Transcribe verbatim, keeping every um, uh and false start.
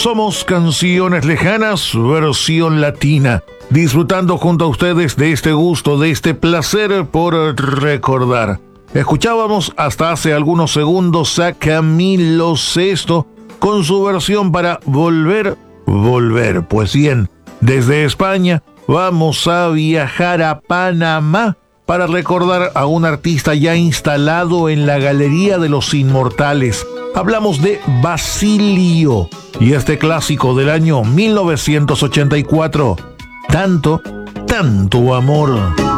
Somos Canciones Lejanas, versión latina, disfrutando junto a ustedes de este gusto, de este placer por recordar. Escuchábamos hasta hace algunos segundos a Camilo Sesto con su versión para Volver, Volver. Pues bien, desde España vamos a viajar a Panamá para recordar a un artista ya instalado en la Galería de los Inmortales. Hablamos de Basilio y este clásico del año mil novecientos ochenta y cuatro, Tanto, tanto amor.